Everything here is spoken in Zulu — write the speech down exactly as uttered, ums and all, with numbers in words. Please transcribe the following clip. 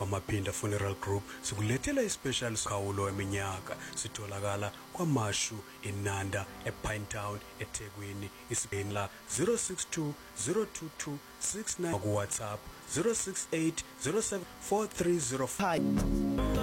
kwaMaphinda Funeral Group sikulethela ispecial khawulo eminyaka. Sitholakala kwaMashu eNanda ePinetown eThekwini. Isibheni la zero six two zero two two six nine ku WhatsApp zero six eight zero seven four three zero five.